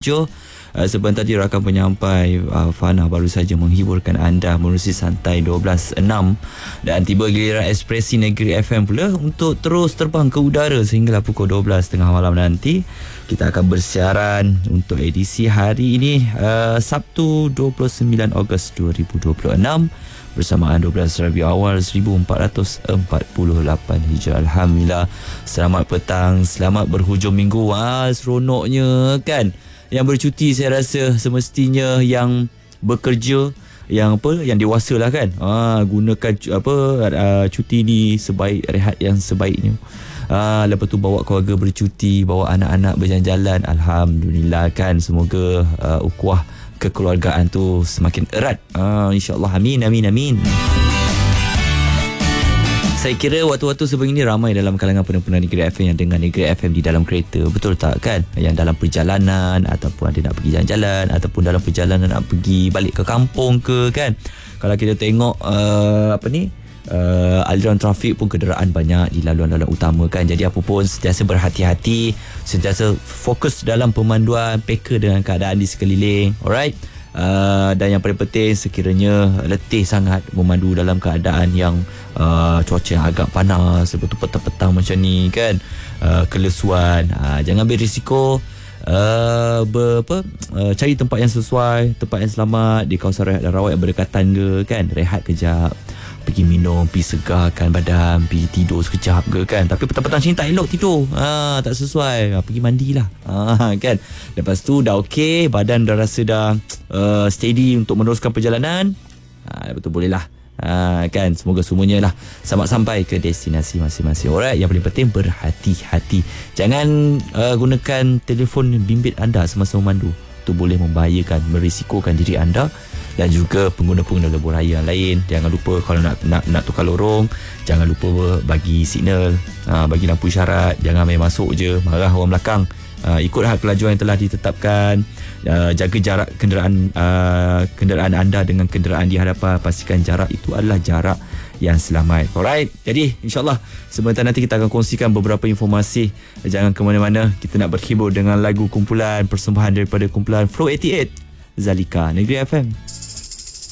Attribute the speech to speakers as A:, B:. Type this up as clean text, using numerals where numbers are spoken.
A: Sebentar tadi rakan penyampai Fana baru saja menghiburkan anda menerusi Santai 12.6, dan tiba giliran Ekspresi Negeri FM pula untuk terus terbang ke udara sehinggalah pukul 12.30 malam nanti. Kita akan bersiaran untuk edisi hari ini, Sabtu 29 Ogos 2026, bersamaan 12 Rabiul Awal 1448 Hijrah. Alhamdulillah, selamat petang, selamat berhujung minggu. Seronoknya kan. Yang bercuti saya rasa semestinya yang bekerja, yang dewasa lah kan. Gunakan cuti ni sebaik, rehat yang sebaiknya. Lepas tu bawa keluarga bercuti, bawa anak-anak berjalan-jalan. Alhamdulillah kan. Semoga ukhuwah kekeluargaan tu semakin erat. InsyaAllah. Amin, amin, amin. Saya kira waktu-waktu sebelum ini ramai dalam kalangan pendengar Negeri FM yang dengar Negeri FM di dalam kereta. Betul tak kan? Yang dalam perjalanan, ataupun ada nak pergi jalan-jalan, ataupun dalam perjalanan nak pergi balik ke kampung ke kan. Kalau kita tengok aliran trafik pun kenderaan banyak di laluan-laluan utama kan. Jadi apa pun sentiasa berhati-hati, sentiasa fokus dalam pemanduan, peka dengan keadaan di sekeliling. Alright. Dan yang paling penting, sekiranya letih sangat memandu dalam keadaan yang cuaca yang agak panas, lepas tu petang-petang macam ni kan, kelesuan, jangan ambil risiko. Cari tempat yang sesuai, tempat yang selamat di kawasan rehat dan rawat yang berdekatan ke kan. Rehat kejap, pergi minum, pergi segarkan badan, pergi tidur sekejap ke kan. Tapi petang-petang sini tak elok tidur, tak sesuai, pergi mandilah kan. Lepas tu dah okey, badan dah rasa dah steady untuk meneruskan perjalanan, lepas tu boleh lah kan. Semoga semuanya lah selamat sampai ke destinasi masing-masing. Alright, yang paling penting berhati-hati. Jangan gunakan telefon bimbit anda semasa memandu. Itu boleh membahayakan, merisikokan diri anda dan juga pengguna-pengguna lebuh raya yang lain. Jangan lupa kalau nak tukar lorong, jangan lupa bagi signal, bagi lampu isyarat. Jangan main masuk je, marah orang belakang. Ikutlah kelajuan yang telah ditetapkan. Jaga jarak kenderaan anda dengan kenderaan di hadapan. Pastikan jarak itu adalah jarak yang selamat. Alright, jadi insyaAllah sebentar nanti kita akan kongsikan beberapa informasi. Jangan ke mana-mana, kita nak berhibur dengan lagu kumpulan persembahan daripada kumpulan Flow 88, Zalika, Negeri FM.